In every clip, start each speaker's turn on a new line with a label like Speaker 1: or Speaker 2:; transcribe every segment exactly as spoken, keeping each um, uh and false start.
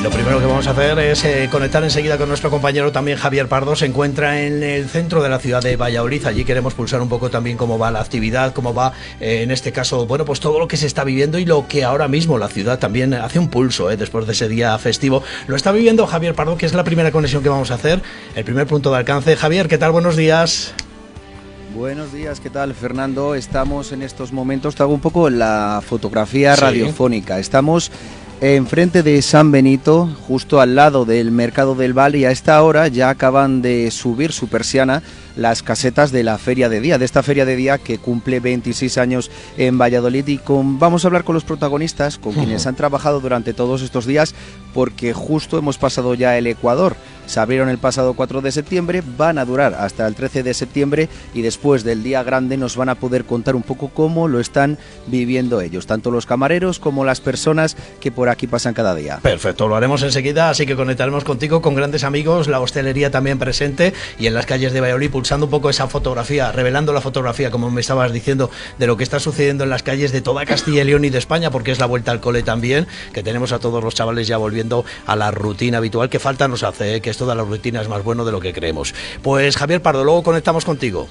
Speaker 1: Lo primero que vamos a hacer es eh, conectar enseguida con nuestro compañero también Javier Pardo. Se encuentra en el centro de la ciudad de Valladolid. Allí queremos pulsar un poco también cómo va la actividad, cómo va eh, en este caso, bueno, pues todo lo que se está viviendo y lo que ahora mismo la ciudad también hace un pulso eh, después de ese día festivo. Lo está viviendo Javier Pardo, que es la primera conexión que vamos a hacer, el primer punto de alcance. Javier, ¿qué tal? Buenos días.
Speaker 2: Buenos días, ¿qué tal, Fernando? Estamos en estos momentos, te hago un poco la fotografía
Speaker 1: sí.
Speaker 2: radiofónica. Estamos enfrente de San Benito, justo al lado del Mercado del Val, y a esta hora ya acaban de subir su persiana las casetas de la Feria de Día, de esta Feria de Día que cumple veintiséis años en Valladolid. Y con, vamos a hablar con los protagonistas, con quienes han trabajado durante todos estos días, porque justo hemos pasado ya el Ecuador. Se abrieron el pasado cuatro de septiembre, van a durar hasta el trece de septiembre y después del día grande nos van a poder contar un poco cómo lo están viviendo ellos, tanto los camareros como las personas que por aquí pasan cada día.
Speaker 1: Perfecto, lo haremos enseguida, así que conectaremos contigo, con grandes amigos, la hostelería también presente y en las calles de Valladolid pulsando un poco esa fotografía, revelando la fotografía, como me estabas diciendo, de lo que está sucediendo en las calles de toda Castilla y León y de España, porque es la vuelta al cole también, que tenemos a todos los chavales ya volviendo a la rutina habitual, que falta nos hace, ¿eh? Que esto de la rutina es más bueno de lo que creemos. Pues Javier Pardo, luego conectamos contigo.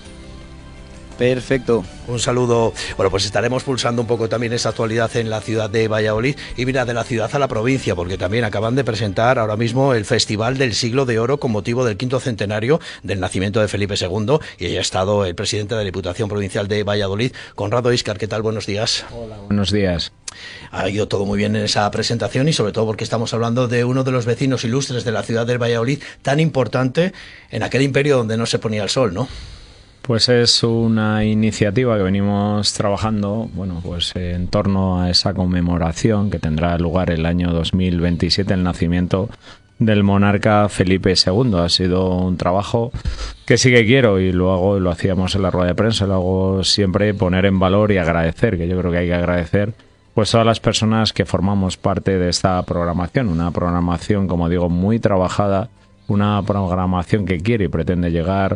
Speaker 2: Perfecto.
Speaker 1: Un saludo. Bueno, pues estaremos pulsando un poco también esa actualidad en la ciudad de Valladolid y mira, de la ciudad a la provincia, porque también acaban de presentar ahora mismo el Festival del Siglo de Oro con motivo del quinto centenario del nacimiento de Felipe segundo y ahí ha estado el presidente de la Diputación Provincial de Valladolid, Conrado Íscar. ¿Qué tal? Buenos días.
Speaker 3: Hola, buenos días.
Speaker 1: Ha ido todo muy bien en esa presentación y sobre todo porque estamos hablando de uno de los vecinos ilustres de la ciudad de Valladolid, tan importante en aquel imperio donde no se ponía el sol, ¿no?
Speaker 3: Pues es una iniciativa que venimos trabajando, bueno, pues en torno a esa conmemoración que tendrá lugar el año dos mil veintisiete, el nacimiento del monarca Felipe segundo. Ha sido un trabajo que sí que quiero y lo hago, lo hacíamos en la rueda de prensa, lo hago siempre, poner en valor y agradecer, que yo creo que hay que agradecer pues todas las personas que formamos parte de esta programación, una programación, como digo, muy trabajada, una programación que quiere y pretende llegar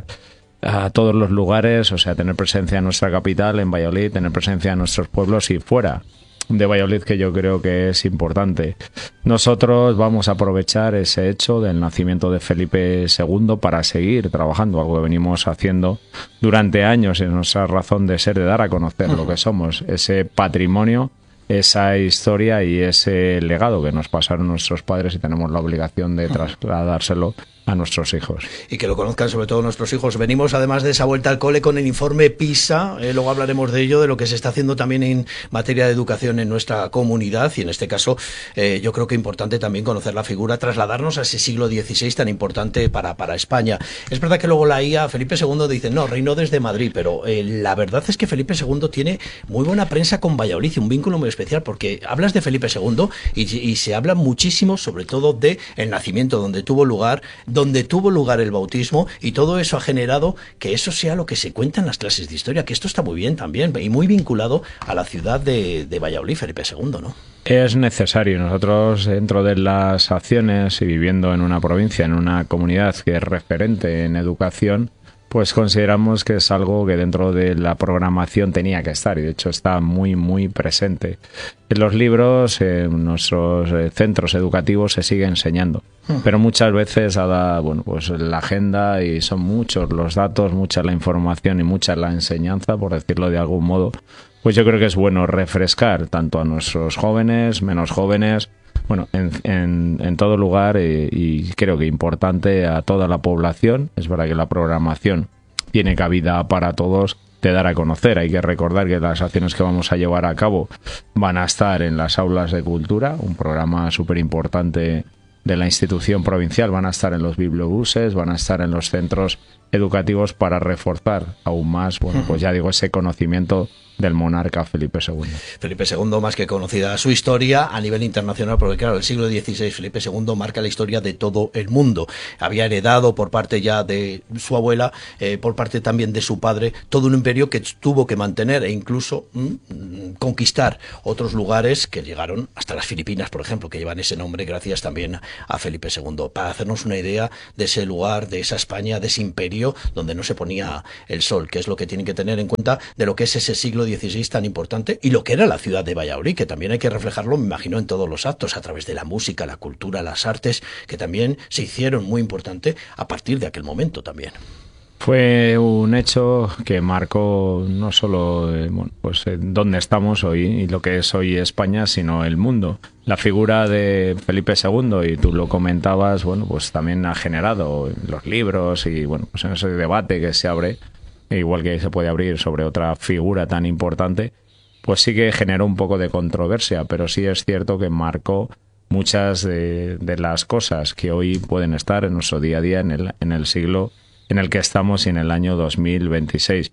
Speaker 3: a todos los lugares, o sea, tener presencia en nuestra capital, en Valladolid, tener presencia en nuestros pueblos y fuera de Valladolid, que yo creo que es importante. Nosotros vamos a aprovechar ese hecho del nacimiento de Felipe segundo para seguir trabajando, algo que venimos haciendo durante años, en nuestra razón de ser, de dar a conocer lo que somos, ese patrimonio, esa historia y ese legado que nos pasaron nuestros padres y tenemos la obligación de trasladárselo a nuestros hijos.
Speaker 1: Y que lo conozcan sobre todo nuestros hijos. Venimos además de esa vuelta al cole con el informe PISA, eh, luego hablaremos de ello, de lo que se está haciendo también en materia de educación en nuestra comunidad y en este caso eh, yo creo que es importante también conocer la figura, trasladarnos a ese siglo dieciséis tan importante para, para España. Es verdad que luego la I A, Felipe segundo dice, no, reinó desde Madrid, pero eh, la verdad es que Felipe segundo tiene muy buena prensa con Valladolid y un vínculo muy especial porque hablas de Felipe segundo y, y se habla muchísimo sobre todo de el nacimiento, donde tuvo lugar, donde tuvo lugar el bautismo y todo eso ha generado que eso sea lo que se cuenta en las clases de historia, que esto está muy bien también y muy vinculado a la ciudad de, de Valladolid, Felipe segundo, ¿no?
Speaker 3: Es necesario. Nosotros, dentro de las acciones y viviendo en una provincia, en una comunidad que es referente en educación, pues consideramos que es algo que dentro de la programación tenía que estar y de hecho está muy muy presente. En los libros, en nuestros centros educativos se sigue enseñando, pero muchas veces dada, bueno, pues la agenda y son muchos los datos, mucha la información y mucha la enseñanza, por decirlo de algún modo, pues yo creo que es bueno refrescar tanto a nuestros jóvenes, menos jóvenes, bueno, en, en, en todo lugar y, y creo que importante a toda la población. Es verdad que la programación tiene cabida para todos de dar a conocer. Hay que recordar que las acciones que vamos a llevar a cabo van a estar en las aulas de cultura, un programa súper importante de la institución provincial, van a estar en los bibliobuses, van a estar en los centros educativos para reforzar aún más, bueno, pues ya digo, ese conocimiento del monarca Felipe segundo.
Speaker 1: Felipe segundo, más que conocida su historia a nivel internacional, porque claro, el siglo dieciséis, Felipe segundo marca la historia de todo el mundo. Había heredado por parte ya de su abuela, eh, por parte también de su padre, todo un imperio que tuvo que mantener e incluso mmm, conquistar otros lugares que llegaron hasta las Filipinas, por ejemplo, que llevan ese nombre gracias también a Felipe segundo. Para hacernos una idea de ese lugar, de esa España, de ese imperio donde no se ponía el sol, que es lo que tienen que tener en cuenta de lo que es ese siglo siglo dieciséis tan importante y lo que era la ciudad de Valladolid, que también hay que reflejarlo, me imagino, en todos los actos, a través de la música, la cultura, las artes, que también se hicieron muy importante a partir de aquel momento también.
Speaker 3: Fue un hecho que marcó no solo eh, bueno, pues, eh, dónde estamos hoy y lo que es hoy España, sino el mundo. La figura de Felipe segundo, y tú lo comentabas, bueno, pues también ha generado los libros y bueno, pues en ese debate que se abre, igual que se puede abrir sobre otra figura tan importante, pues sí que generó un poco de controversia, pero sí es cierto que marcó muchas de, de las cosas que hoy pueden estar en nuestro día a día en el, en el siglo en el que estamos y en el año dos mil veintiséis.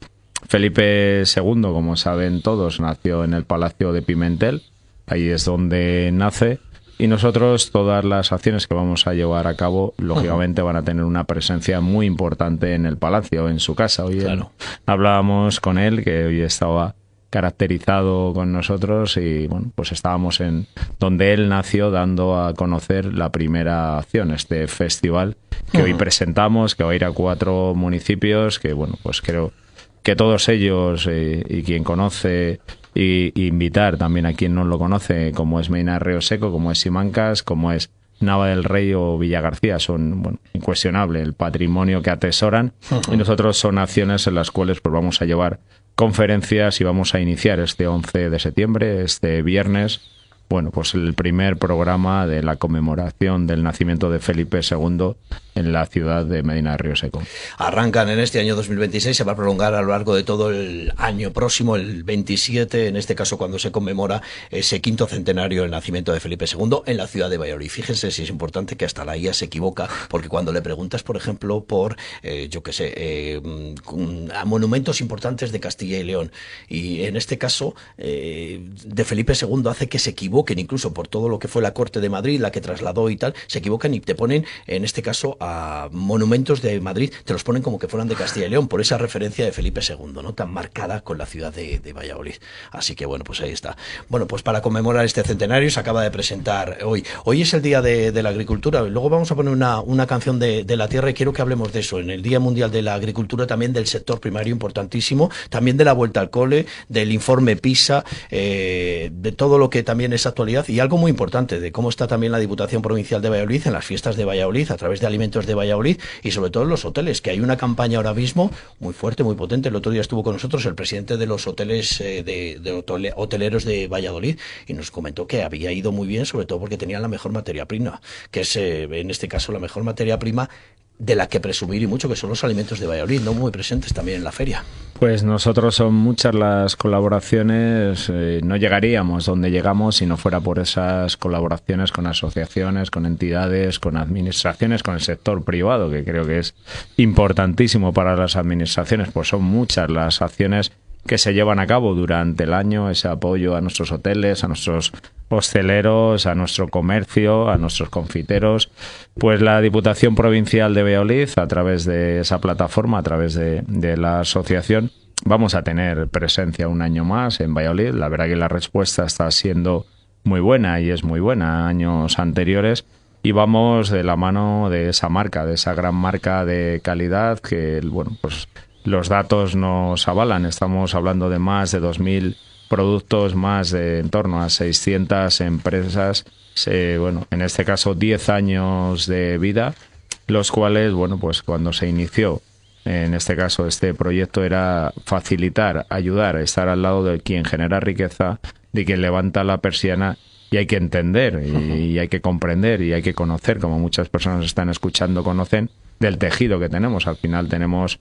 Speaker 3: Felipe segundo, como saben todos, nació en el Palacio de Pimentel, ahí es donde nace, y nosotros todas las acciones que vamos a llevar a cabo, lógicamente van a tener una presencia muy importante en el palacio, en su casa. Hoy claro. él, hablábamos con él, que hoy estaba caracterizado con nosotros y bueno, pues estábamos en donde él nació, dando a conocer la primera acción, este festival que uh-huh. hoy presentamos, que va a ir a cuatro municipios, que bueno, pues creo que todos ellos eh, y quien conoce y, y invitar también a quien no lo conoce, como es Medina de Río Seco, como es Simancas, como es Nava del Rey o Villagarcía, son bueno, incuestionable el patrimonio que atesoran uh-huh. y nosotros son acciones en las cuales pues vamos a llevar conferencias y vamos a iniciar este once de septiembre, este viernes, bueno, pues el primer programa de la conmemoración del nacimiento de Felipe segundo en la ciudad de Medina de Río Seco.
Speaker 1: Arrancan en este año dos mil veintiséis, se va a prolongar a lo largo de todo el año próximo, el veintisiete, en este caso cuando se conmemora ese quinto centenario del nacimiento de Felipe segundo en la ciudad de Valladolid. Fíjense si es importante que hasta la I A se equivoca, porque cuando le preguntas, por ejemplo, por, eh, yo qué sé, eh, a monumentos importantes de Castilla y León, y en este caso eh, de Felipe segundo hace que se equivoquen, incluso por todo lo que fue la Corte de Madrid, la que trasladó y tal, se equivocan y te ponen, en este caso, a monumentos de Madrid, te los ponen como que fueran de Castilla y León, por esa referencia de Felipe segundo, ¿no? Tan marcada con la ciudad de, de Valladolid. Así que bueno, pues ahí está. Bueno, pues para conmemorar este centenario se acaba de presentar hoy. Hoy es el Día de, de la Agricultura. Luego vamos a poner una, una canción de, de la tierra y quiero que hablemos de eso. En el Día Mundial de la Agricultura, también del sector primario importantísimo, también de la vuelta al cole, del informe PISA, eh, de todo lo que también es actualidad y algo muy importante, de cómo está también la Diputación Provincial de Valladolid en las fiestas de Valladolid, a través de alimentos de Valladolid y sobre todo en los hoteles, que hay una campaña ahora mismo muy fuerte, muy potente. El otro día estuvo con nosotros el presidente de los hoteles eh, de, de hoteleros de Valladolid y nos comentó que había ido muy bien, sobre todo porque tenían la mejor materia prima, que es eh, en este caso la mejor materia prima de la que presumir y mucho, que son los alimentos de Valladolid, ¿no? Muy presentes también en la feria.
Speaker 3: Pues nosotros son muchas las colaboraciones, eh, no llegaríamos donde llegamos si no fuera por esas colaboraciones con asociaciones, con entidades, con administraciones, con el sector privado, que creo que es importantísimo para las administraciones, pues son muchas las acciones que se llevan a cabo durante el año, ese apoyo a nuestros hoteles, a nuestros hosteleros, a nuestro comercio, a nuestros confiteros. Pues la Diputación Provincial de Valladolid, a través de esa plataforma, a través de, de la asociación, vamos a tener presencia un año más en Valladolid. La verdad que la respuesta está siendo muy buena y es muy buena a años anteriores. Y vamos de la mano de esa marca, de esa gran marca de calidad que, bueno, pues los datos nos avalan. Estamos hablando de más de dos mil productos, más de en torno a seiscientas empresas, eh, bueno, en este caso diez años de vida, los cuales, bueno, pues cuando se inició, en este caso este proyecto era facilitar, ayudar, estar al lado de quien genera riqueza, de quien levanta la persiana, y hay que entender, y, y hay que comprender, y hay que conocer, como muchas personas están escuchando, conocen, del tejido que tenemos. Al final tenemos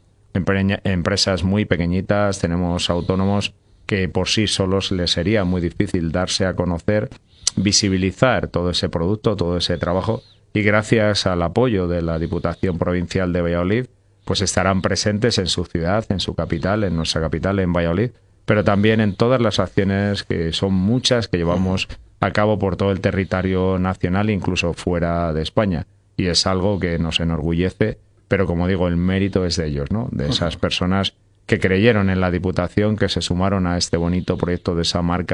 Speaker 3: empresas muy pequeñitas, tenemos autónomos que por sí solos les sería muy difícil darse a conocer, visibilizar todo ese producto, todo ese trabajo, y gracias al apoyo de la Diputación Provincial de Valladolid, pues estarán presentes en su ciudad, en su capital, en nuestra capital, en Valladolid, pero también en todas las acciones, que son muchas, que llevamos a cabo por todo el territorio nacional, incluso fuera de España, y es algo que nos enorgullece. Pero como digo, el mérito es de ellos, ¿no? De esas personas que creyeron en la Diputación, que se sumaron a este bonito proyecto de esa marca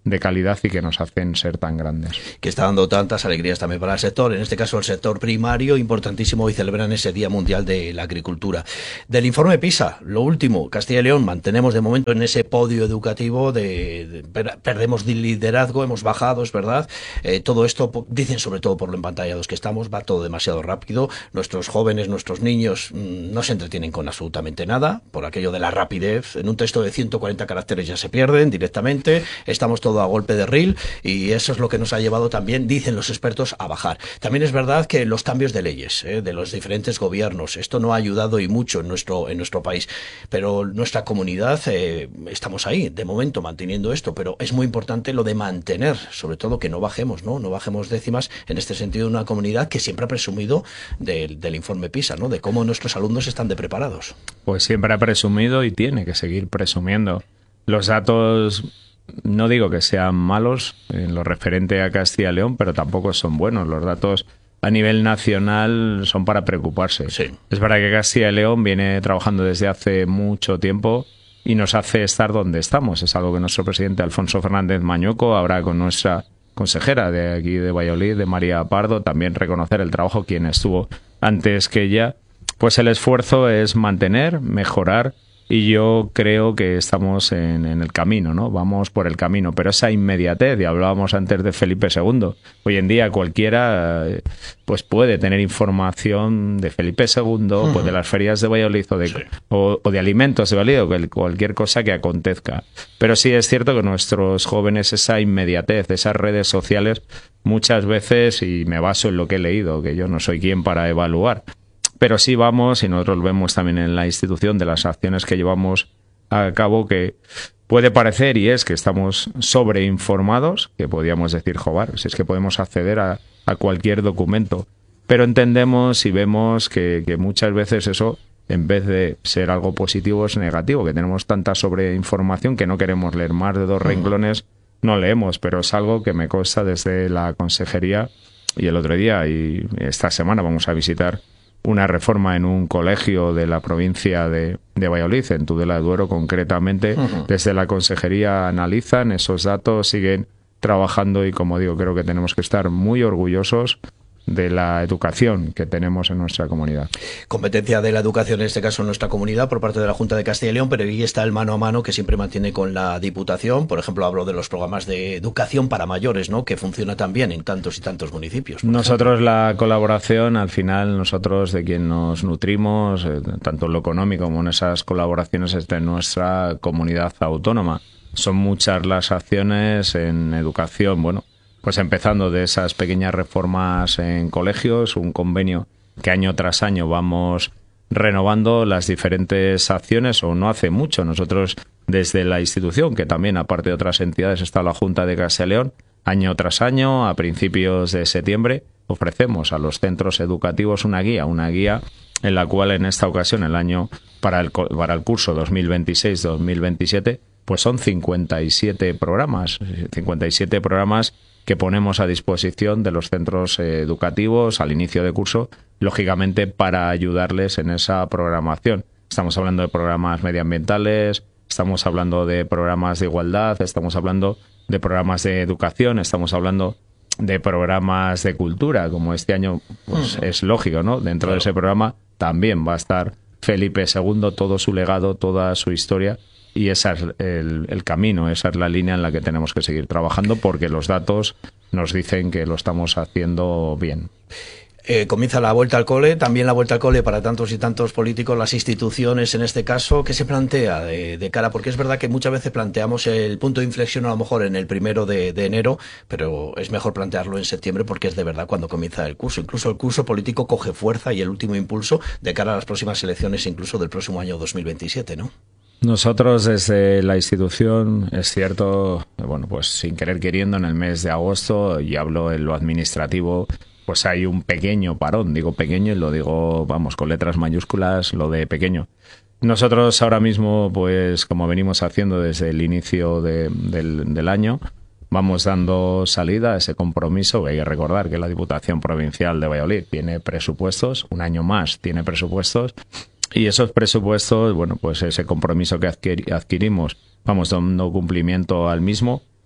Speaker 3: de calidad y que nos hacen ser tan grandes.
Speaker 1: Que está dando tantas alegrías también para el sector, en este caso el sector primario, importantísimo, y celebran ese Día Mundial de la Agricultura. Del informe PISA, lo último, Castilla y León mantenemos de momento en ese podio educativo, de, de per, perdemos de liderazgo, hemos bajado, es verdad, eh, todo esto, dicen sobre todo por lo empantallados que estamos, va todo demasiado rápido, nuestros jóvenes, nuestros niños mmm, no se entretienen con absolutamente nada, por aquello de la rapidez, en un texto de ciento cuarenta caracteres ya se pierden directamente, estamos todos a golpe de reel y eso es lo que nos ha llevado también, dicen los expertos, a bajar. También es verdad que los cambios de leyes eh, de los diferentes gobiernos, esto no ha ayudado y mucho en nuestro en nuestro país, pero nuestra comunidad eh, estamos ahí, de momento manteniendo esto, pero es muy importante lo de mantener, sobre todo que no bajemos, no, no bajemos décimas en este sentido, de una comunidad que siempre ha presumido del, del informe PISA, ¿no? De cómo nuestros alumnos están de preparados.
Speaker 3: Pues siempre ha presumido y tiene que seguir presumiendo. Los datos, no digo que sean malos en lo referente a Castilla y León, pero tampoco son buenos. Los datos a nivel nacional son para preocuparse.
Speaker 1: Sí.
Speaker 3: Es verdad que Castilla y León viene trabajando desde hace mucho tiempo y nos hace estar donde estamos. Es algo que nuestro presidente Alfonso Fernández Mañueco, ahora con nuestra consejera de aquí de Valladolid, de María Pardo, también reconocer el trabajo quien estuvo antes que ella. Pues el esfuerzo es mantener, mejorar. Y yo creo que estamos en, en el camino, ¿no? Vamos por el camino. Pero esa inmediatez, y hablábamos antes de Felipe segundo, hoy en día cualquiera pues puede tener información de Felipe segundo, uh-huh. pues de las ferias de Valladolid o de, sí. o, o de alimentos de Valladolid, o cualquier cosa que acontezca. Pero sí es cierto que nuestros jóvenes, esa inmediatez, esas redes sociales, muchas veces, y me baso en lo que he leído, que yo no soy quien para evaluar, pero sí vamos, y nosotros lo vemos también en la institución, de las acciones que llevamos a cabo, que puede parecer, y es que estamos sobreinformados, que podríamos decir, joder, si es que podemos acceder a, a cualquier documento, pero entendemos y vemos que, que muchas veces eso, en vez de ser algo positivo, es negativo, que tenemos tanta sobreinformación que no queremos leer más de dos renglones, no leemos, pero es algo que me consta desde la consejería, y el otro día, y esta semana vamos a visitar una reforma en un colegio de la provincia de, de Valladolid, en Tudela de Duero concretamente. Uh-huh. Desde la consejería analizan esos datos, siguen trabajando y, como digo, creo que tenemos que estar muy orgullosos de la educación que tenemos en nuestra comunidad.
Speaker 1: Competencia de la educación, en este caso en nuestra comunidad, por parte de la Junta de Castilla y León, pero ahí está el mano a mano que siempre mantiene con la Diputación. Por ejemplo, hablo de los programas de educación para mayores, ¿no? Que funciona también en tantos y tantos municipios.
Speaker 3: Nosotros ejemplo. La colaboración, al final, nosotros de quien nos nutrimos, eh, tanto en lo económico como en esas colaboraciones, es de nuestra comunidad autónoma. Son muchas las acciones en educación, bueno, pues empezando de esas pequeñas reformas en colegios, un convenio que año tras año vamos renovando las diferentes acciones, o no hace mucho. Nosotros desde la institución, que también aparte de otras entidades está la Junta de Castilla y León, año tras año, a principios de septiembre, ofrecemos a los centros educativos una guía, una guía en la cual en esta ocasión, el año para el, para el curso dos mil veintiséis dos mil veintisiete, pues son cincuenta y siete programas, cincuenta y siete programas que ponemos a disposición de los centros eh, educativos al inicio de curso, lógicamente para ayudarles en esa programación. Estamos hablando de programas medioambientales, estamos hablando de programas de igualdad, estamos hablando de programas de educación, estamos hablando de programas de cultura, como este año pues, uh-huh. es lógico, ¿no? Dentro claro. de ese programa también va a estar Felipe segundo, todo su legado, toda su historia. Y ese es el, el camino, esa es la línea en la que tenemos que seguir trabajando, porque los datos nos dicen que lo estamos haciendo bien.
Speaker 1: Eh, comienza la vuelta al cole, también la vuelta al cole para tantos y tantos políticos, las instituciones en este caso. ¿Qué se plantea de, de cara? Porque es verdad que muchas veces planteamos el punto de inflexión a lo mejor en el primero de, de enero, pero es mejor plantearlo en septiembre porque es de verdad cuando comienza el curso. Incluso el curso político coge fuerza y el último impulso de cara a las próximas elecciones, incluso del próximo año dos mil veintisiete, ¿no?
Speaker 3: Nosotros desde la institución, es cierto, bueno, pues sin querer queriendo, en el mes de agosto, y hablo en lo administrativo, pues hay un pequeño parón, digo pequeño y lo digo, vamos, con letras mayúsculas, lo de pequeño. Nosotros ahora mismo, pues como venimos haciendo desde el inicio de, del, del año, vamos dando salida a ese compromiso. Hay que recordar que la Diputación Provincial de Valladolid tiene presupuestos, un año más tiene presupuestos, y esos presupuestos, bueno, pues ese compromiso que adquirimos, vamos dando cumplimiento al mismo,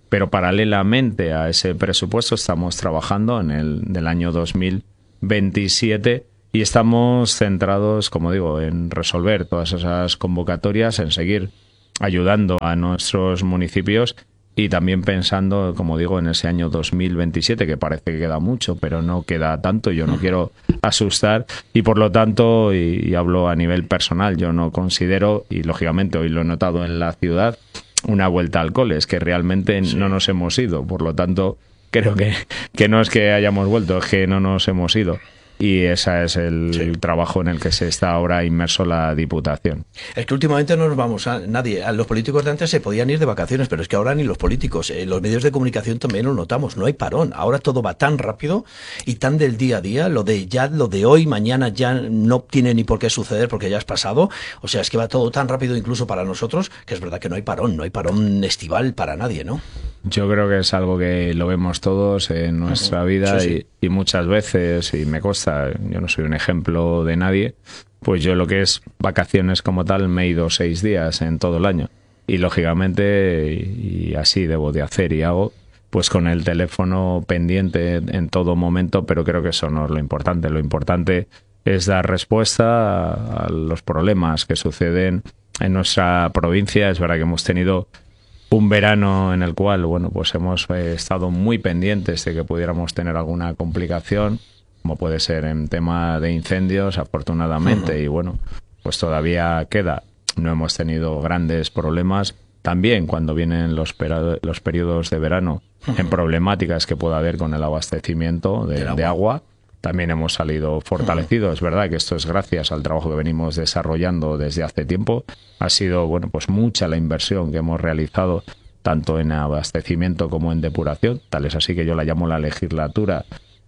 Speaker 3: pero paralelamente a ese presupuesto estamos trabajando en el del año dos mil veintisiete y estamos centrados, como digo, en resolver todas esas convocatorias, en seguir ayudando a nuestros municipios y también pensando, como digo, en ese año dos mil veintisiete, que parece que queda mucho, pero no queda tanto. Yo no quiero asustar y, por lo tanto, y, y hablo a nivel personal, yo no considero, y lógicamente hoy lo he notado en la ciudad, una vuelta al cole, es que realmente sí. no nos hemos ido. Por lo tanto, creo que, que no es que hayamos vuelto, es que no nos hemos ido. Y ese es el, sí. el trabajo en el que se está ahora inmerso la Diputación.
Speaker 1: Es que últimamente no nos vamos a nadie. A los políticos de antes se podían ir de vacaciones, pero es que ahora ni los políticos. Eh, los medios de comunicación también lo notamos. No hay parón. Ahora todo va tan rápido y tan del día a día. Lo de ya, lo de hoy, mañana ya no tiene ni por qué suceder porque ya es pasado. O sea, es que va todo tan rápido incluso para nosotros que es verdad que no hay parón. No hay parón estival para nadie, ¿no?
Speaker 3: Yo creo que es algo que lo vemos todos en nuestra vida sí, sí. Y, y muchas veces, y me consta, yo no soy un ejemplo de nadie, pues yo lo que es vacaciones como tal me he ido seis días en todo el año. Y lógicamente, y, y así debo de hacer y hago, pues con el teléfono pendiente en todo momento, pero creo que eso no es lo importante. Lo importante es dar respuesta a, a los problemas que suceden en nuestra provincia. Es verdad que hemos tenido un verano en el cual, bueno, pues hemos eh, estado muy pendientes de que pudiéramos tener alguna complicación, como puede ser en tema de incendios, afortunadamente, uh-huh. y bueno, pues todavía queda. No hemos tenido grandes problemas. También cuando vienen los, pera- los periodos de verano, uh-huh. en problemáticas que pueda haber con el abastecimiento de, agua. de agua, también hemos salido fortalecidos. Uh-huh. Es verdad que esto es gracias al trabajo que venimos desarrollando desde hace tiempo. Ha sido, bueno, pues mucha la inversión que hemos realizado tanto en abastecimiento como en depuración. Tal es así que yo la llamo la legislatura,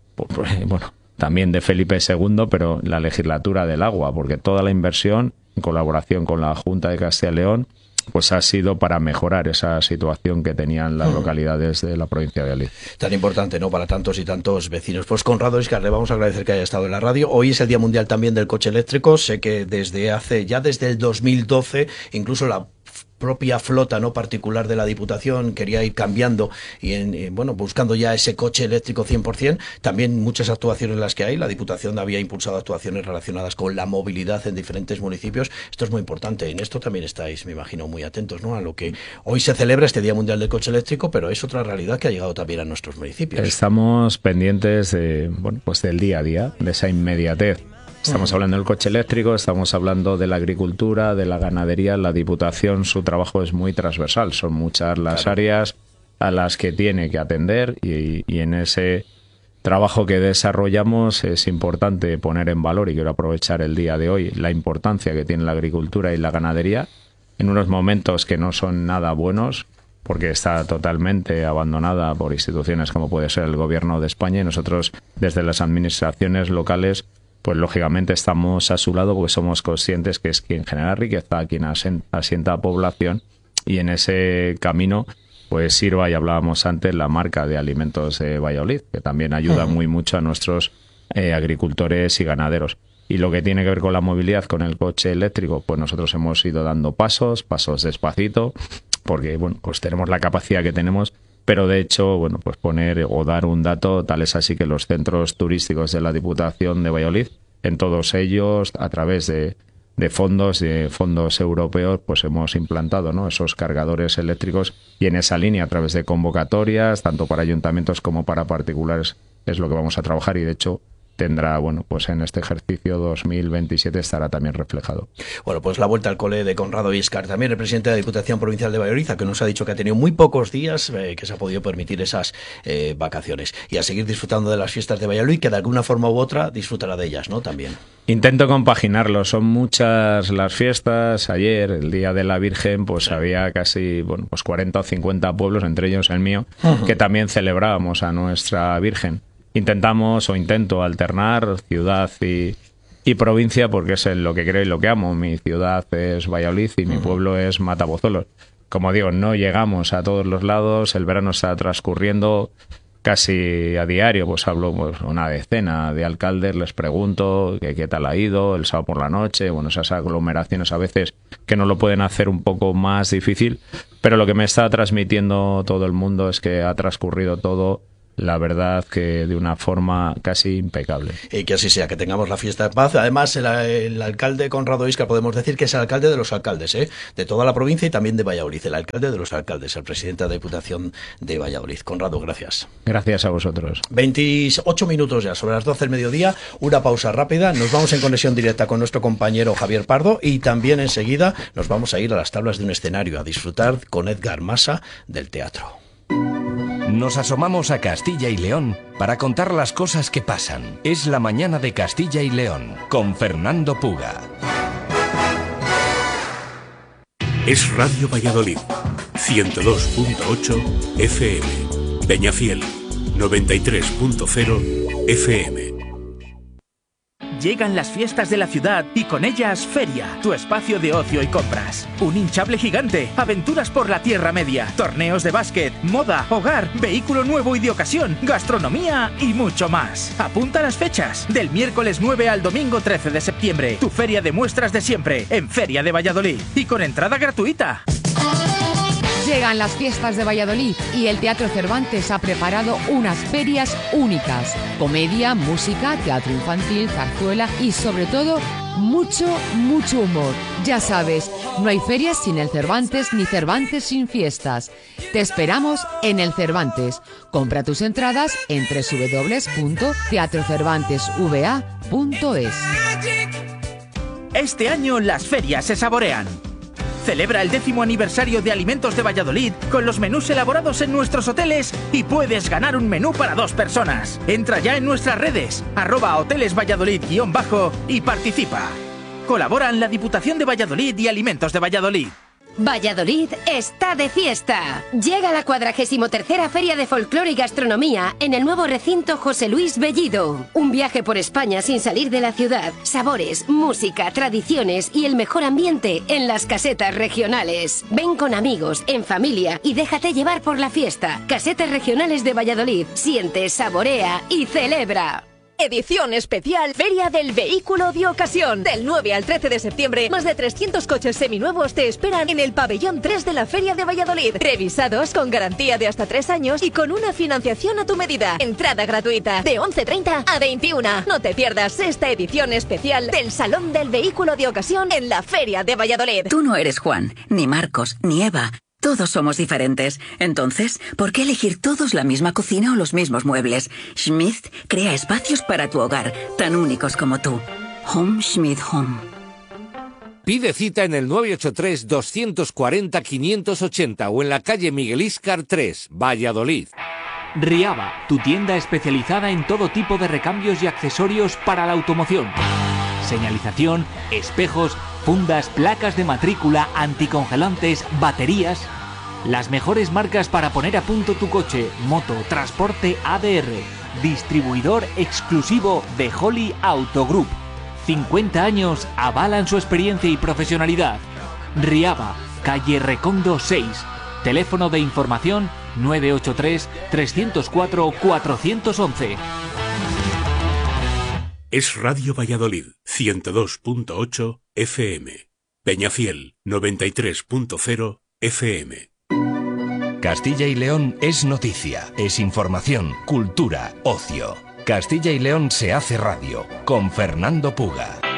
Speaker 3: bueno, también de Felipe segundo, pero la legislatura del agua, porque toda la inversión, en colaboración con la Junta de Castilla y León, pues ha sido para mejorar esa situación que tenían las localidades de la provincia de Valladolid.
Speaker 1: Tan importante, ¿no?, para tantos y tantos vecinos. Pues Conrado Íscar, le vamos a agradecer que haya estado en la radio. Hoy es el Día Mundial también del Coche Eléctrico. Sé que desde hace, ya desde el dos mil doce, incluso la propia flota no particular de la Diputación quería ir cambiando y en, eh, bueno, buscando ya ese coche eléctrico cien por ciento. También muchas actuaciones las que hay. La Diputación había impulsado actuaciones relacionadas con la movilidad en diferentes municipios. Esto es muy importante. En esto también estáis, me imagino, muy atentos, ¿no?, a lo que hoy se celebra, este Día Mundial del Coche Eléctrico, pero es otra realidad que ha llegado también a nuestros municipios.
Speaker 3: Estamos pendientes de, bueno, pues del día a día, de esa inmediatez. Estamos hablando del coche eléctrico, estamos hablando de la agricultura, de la ganadería. La Diputación, su trabajo es muy transversal, son muchas las claro. áreas a las que tiene que atender y, y en ese trabajo que desarrollamos es importante poner en valor, y quiero aprovechar el día de hoy, la importancia que tiene la agricultura y la ganadería en unos momentos que no son nada buenos, porque está totalmente abandonada por instituciones como puede ser el Gobierno de España, y nosotros desde las administraciones locales pues lógicamente estamos a su lado porque somos conscientes que es quien genera riqueza, quien asienta a población, y en ese camino pues sirva, y hablábamos antes, la marca de alimentos de Valladolid, que también ayuda muy mucho a nuestros eh, agricultores y ganaderos. Y lo que tiene que ver con la movilidad, con el coche eléctrico, pues nosotros hemos ido dando pasos, pasos despacito, porque bueno, pues tenemos la capacidad que tenemos. Pero de hecho, bueno, pues poner o dar un dato, tal es así que los centros turísticos de la Diputación de Valladolid, en todos ellos, a través de, de fondos, de fondos europeos, pues hemos implantado, ¿no?, esos cargadores eléctricos, y en esa línea, a través de convocatorias, tanto para ayuntamientos como para particulares, es lo que vamos a trabajar, y de hecho tendrá, bueno, pues en este ejercicio dos mil veintisiete estará también reflejado.
Speaker 1: Bueno, pues la vuelta al cole de Conrado Íscar, también el presidente de la Diputación Provincial de Valladolid, que nos ha dicho que ha tenido muy pocos días eh, que se ha podido permitir esas eh, vacaciones, y a seguir disfrutando de las fiestas de Valladolid, que de alguna forma u otra disfrutará de ellas, ¿no?, también.
Speaker 3: Intento compaginarlo, son muchas las fiestas. Ayer, el Día de la Virgen, pues sí. había casi, bueno, pues cuarenta o cincuenta pueblos, entre ellos el mío, uh-huh. que también celebrábamos a nuestra Virgen. Intentamos o intento alternar ciudad y, y provincia, porque es lo que creo y lo que amo. Mi ciudad es Valladolid y mi uh-huh. pueblo es Matabozolos. Como digo, no llegamos a todos los lados, el verano está transcurriendo casi a diario, pues hablo pues una decena de alcaldes, les pregunto que qué tal ha ido el sábado por la noche, bueno, esas aglomeraciones a veces que no lo pueden hacer un poco más difícil, pero lo que me está transmitiendo todo el mundo es que ha transcurrido todo, la verdad, que de una forma casi impecable.
Speaker 1: Y que así sea, que tengamos la fiesta de paz. Además, el, el alcalde Conrado Íscar, podemos decir que es el alcalde de los alcaldes, ¿eh? de toda la provincia y también de Valladolid, el alcalde de los alcaldes, el presidente de la Diputación de Valladolid. Conrado, gracias.
Speaker 3: Gracias a vosotros.
Speaker 1: veintiocho minutos ya, sobre las doce del mediodía, una pausa rápida, nos vamos en conexión directa con nuestro compañero Javier Pardo y también enseguida nos vamos a ir a las tablas de un escenario a disfrutar con Edgar Masa del teatro.
Speaker 4: Nos asomamos a Castilla y León para contar las cosas que pasan. Es la mañana de Castilla y León con Fernando Puga.
Speaker 5: Es Radio Valladolid, ciento dos punto ocho F M. Peñafiel, noventa y tres punto cero F M.
Speaker 6: Llegan las fiestas de la ciudad y con ellas Feria, tu espacio de ocio y compras. Un hinchable gigante, aventuras por la Tierra Media, torneos de básquet, moda, hogar, vehículo nuevo y de ocasión, gastronomía y mucho más. Apunta las fechas, del miércoles nueve al domingo trece de septiembre. Tu feria de muestras de siempre, en Feria de Valladolid y con entrada gratuita.
Speaker 7: Llegan las fiestas de Valladolid y el Teatro Cervantes ha preparado unas ferias únicas. Comedia, música, teatro infantil, zarzuela y sobre todo mucho, mucho humor. Ya sabes, no hay ferias sin el Cervantes ni Cervantes sin fiestas. Te esperamos en el Cervantes. Compra tus entradas en doble u doble u doble u punto teatro cervantes v a punto es.
Speaker 6: Este año las ferias se saborean. Celebra el décimo aniversario de Alimentos de Valladolid con los menús elaborados en nuestros hoteles y puedes ganar un menú para dos personas. Entra ya en nuestras redes, arroba hoteles Valladolid guión bajo y participa. Colaboran la Diputación de Valladolid y Alimentos de Valladolid.
Speaker 8: Valladolid está de fiesta. Llega la cuadragésimo tercera Feria de Folclore y Gastronomía en el nuevo recinto José Luis Bellido. Un viaje por España sin salir de la ciudad. Sabores, música, tradiciones y el mejor ambiente en las casetas regionales. Ven con amigos, en familia y déjate llevar por la fiesta. Casetas regionales de Valladolid. Siente, saborea y celebra.
Speaker 9: Edición especial Feria del Vehículo de Ocasión. Del nueve al trece de septiembre, más de trescientos coches seminuevos te esperan en el pabellón tres de la Feria de Valladolid. Revisados con garantía de hasta tres años y con una financiación a tu medida. Entrada gratuita de once treinta a veintiuna. No te pierdas esta edición especial del Salón del Vehículo de Ocasión en la Feria de Valladolid.
Speaker 10: Tú no eres Juan, ni Marcos, ni Eva. Todos somos diferentes. Entonces, ¿por qué elegir todos la misma cocina o los mismos muebles? Schmidt crea espacios para tu hogar, tan únicos como tú. Home Schmidt Home.
Speaker 11: Pide cita en el nueve ocho tres, dos cuatro cero, cinco ocho cero o en la calle Miguel Íscar tres, Valladolid.
Speaker 12: Riaba, tu tienda especializada en todo tipo de recambios y accesorios para la automoción. Señalización, espejos, fundas, placas de matrícula, anticongelantes, baterías. Las mejores marcas para poner a punto tu coche, moto, transporte A D R. Distribuidor exclusivo de Holly Auto Group. cincuenta años avalan su experiencia y profesionalidad. Riaba, calle Recondo seis. Teléfono de información nueve ocho tres, tres cero cuatro, cuatro uno uno.
Speaker 5: Es Radio Valladolid, ciento dos punto ocho F M. Peñafiel, noventa y tres punto cero F M.
Speaker 4: Castilla y León es noticia, es información, cultura, ocio. Castilla y León se hace radio con Fernando Puga.